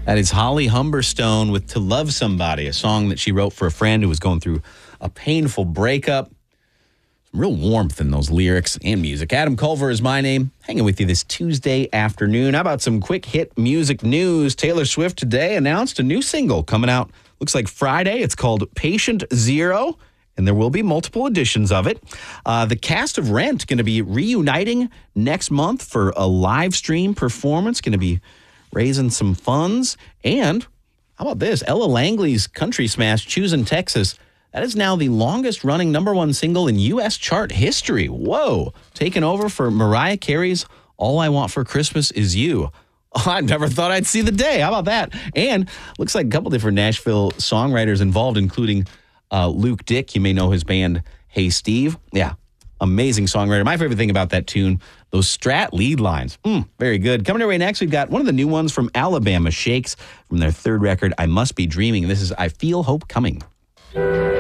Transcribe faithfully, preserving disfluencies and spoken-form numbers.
That is Holly Humberstone with To Love Somebody, a song that she wrote for a friend who was going through a painful breakup. Some real warmth in those lyrics and music. Adam Culver is my name, hanging with you this Tuesday afternoon. How about some quick hit music news? Taylor Swift today announced a new single coming out, looks like Friday. It's called Patient Zero, and there will be multiple editions of it. Uh, the cast of Rent going to be reuniting next month for a live stream performance, going to be raising some funds. And how about this? Ella Langley's country smash, Choosing Texas, that is now the longest running number one single in U S chart history. Whoa. Taking over for Mariah Carey's All I Want for Christmas Is You. Oh, I never thought I'd see the day. How about that? And looks like a couple different Nashville songwriters involved, including uh, Luke Dick. You may know his band, Hey Steve. Yeah, amazing songwriter. My favorite thing about that tune, those Strat lead lines. Mm, very good. Coming your way next, we've got one of the new ones from Alabama Shakes from their third record, I Must Be Dreaming. This is I Feel Hope Coming.